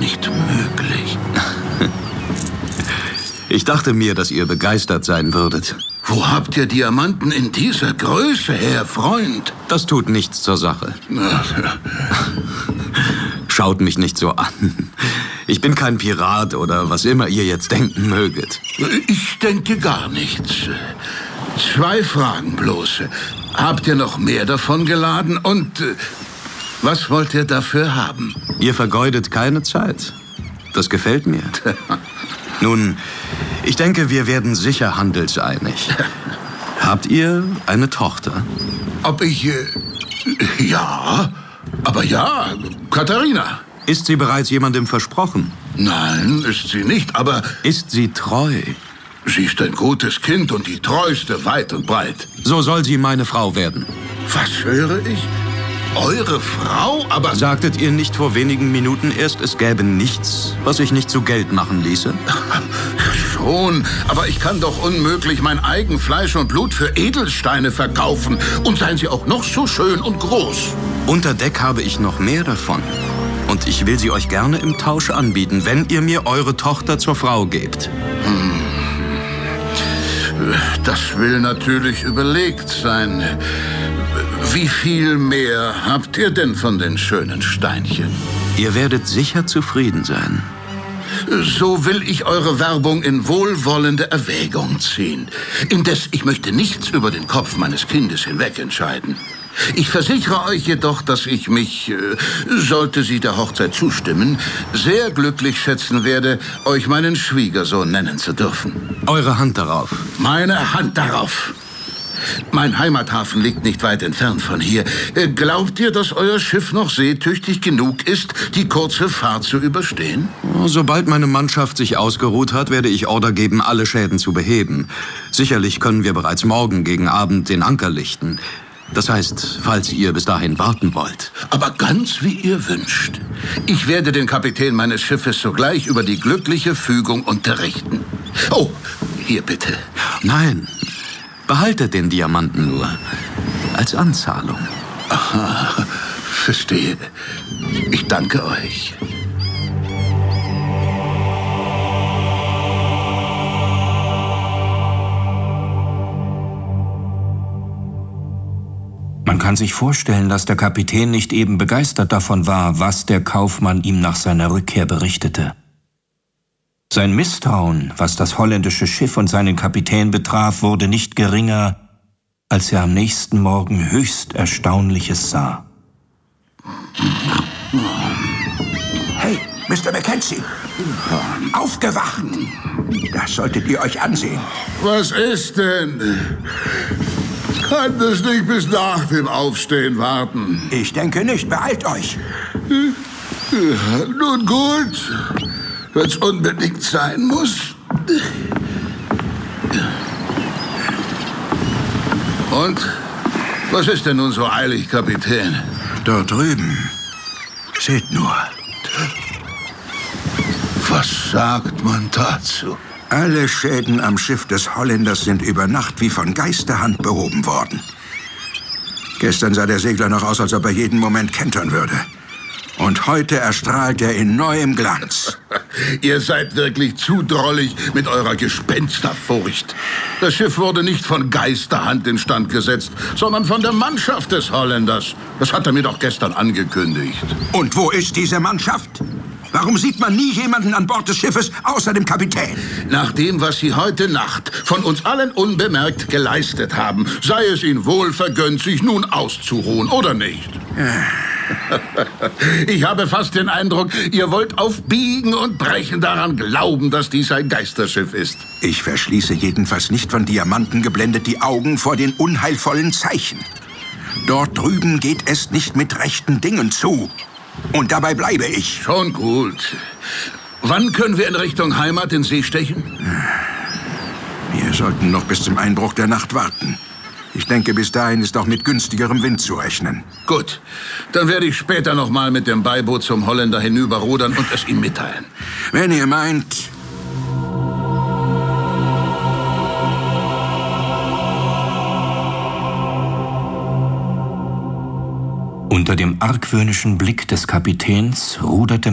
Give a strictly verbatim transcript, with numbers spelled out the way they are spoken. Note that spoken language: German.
nicht möglich. Ich dachte mir, dass ihr begeistert sein würdet. Wo habt ihr Diamanten in dieser Größe her, Freund? Das tut nichts zur Sache. Schaut mich nicht so an. Ich bin kein Pirat oder was immer ihr jetzt denken möget. Ich denke gar nichts. Zwei Fragen bloß. Habt ihr noch mehr davon geladen und äh, was wollt ihr dafür haben? Ihr vergeudet keine Zeit. Das gefällt mir. Nun, ich denke, wir werden sicher handelseinig. Habt ihr eine Tochter? Ob ich... Äh, ja, aber ja, Katharina. Ist sie bereits jemandem versprochen? Nein, ist sie nicht, aber... Ist sie treu? Sie ist ein gutes Kind und die treueste weit und breit. So soll sie meine Frau werden. Was höre ich? Eure Frau? Aber... Sagtet ihr nicht vor wenigen Minuten erst, es gäbe nichts, was ich nicht zu Geld machen ließe? Schon, aber ich kann doch unmöglich mein eigen Fleisch und Blut für Edelsteine verkaufen. Und seien sie auch noch so schön und groß. Unter Deck habe ich noch mehr davon. Und ich will sie euch gerne im Tausch anbieten, wenn ihr mir eure Tochter zur Frau gebt. Hm. Das will natürlich überlegt sein. Wie viel mehr habt ihr denn von den schönen Steinchen? Ihr werdet sicher zufrieden sein. So will ich eure Werbung in wohlwollende Erwägung ziehen. Indes, ich möchte nichts über den Kopf meines Kindes hinweg entscheiden. Ich versichere euch jedoch, dass ich mich, äh, sollte sie der Hochzeit zustimmen, sehr glücklich schätzen werde, euch meinen Schwiegersohn nennen zu dürfen. Eure Hand darauf. Meine Hand darauf. Mein Heimathafen liegt nicht weit entfernt von hier. Glaubt ihr, dass euer Schiff noch seetüchtig genug ist, die kurze Fahrt zu überstehen? Sobald meine Mannschaft sich ausgeruht hat, werde ich Order geben, alle Schäden zu beheben. Sicherlich können wir bereits morgen gegen Abend den Anker lichten. Das heißt, falls ihr bis dahin warten wollt. Aber ganz wie ihr wünscht. Ich werde den Kapitän meines Schiffes sogleich über die glückliche Fügung unterrichten. Oh, hier bitte. Nein, behaltet den Diamanten nur. Als Anzahlung. Aha, verstehe. Ich danke euch. Man kann sich vorstellen, dass der Kapitän nicht eben begeistert davon war, was der Kaufmann ihm nach seiner Rückkehr berichtete. Sein Misstrauen, was das holländische Schiff und seinen Kapitän betraf, wurde nicht geringer, als er am nächsten Morgen höchst Erstaunliches sah. Hey, Mister Mackenzie, aufgewacht! Das solltet ihr euch ansehen. Was ist denn? Kann es nicht bis nach dem Aufstehen warten? Ich denke nicht. Beeilt euch. Nun gut, wenn es unbedingt sein muss. Und? Was ist denn nun so eilig, Kapitän? Dort drüben. Seht nur. Was sagt man dazu? Alle Schäden am Schiff des Holländers sind über Nacht wie von Geisterhand behoben worden. Gestern sah der Segler noch aus, als ob er jeden Moment kentern würde. Und heute erstrahlt er in neuem Glanz. Ihr seid wirklich zu drollig mit eurer Gespensterfurcht. Das Schiff wurde nicht von Geisterhand instand gesetzt, sondern von der Mannschaft des Holländers. Das hat er mir doch gestern angekündigt. Und wo ist diese Mannschaft? Warum sieht man nie jemanden an Bord des Schiffes außer dem Kapitän? Nach dem, was Sie heute Nacht von uns allen unbemerkt geleistet haben, sei es Ihnen wohl vergönnt, sich nun auszuruhen, oder nicht? Ich habe fast den Eindruck, ihr wollt auf Biegen und Brechen daran glauben, dass dies ein Geisterschiff ist. Ich verschließe jedenfalls nicht von Diamanten geblendet die Augen vor den unheilvollen Zeichen. Dort drüben geht es nicht mit rechten Dingen zu. Und dabei bleibe ich. Schon gut. Wann können wir in Richtung Heimat in See stechen? Wir sollten noch bis zum Einbruch der Nacht warten. Ich denke, bis dahin ist auch mit günstigerem Wind zu rechnen. Gut, dann werde ich später noch mal mit dem Beiboot zum Holländer hinüberrudern und es ihm mitteilen. Wenn ihr meint... Unter dem argwöhnischen Blick des Kapitäns ruderte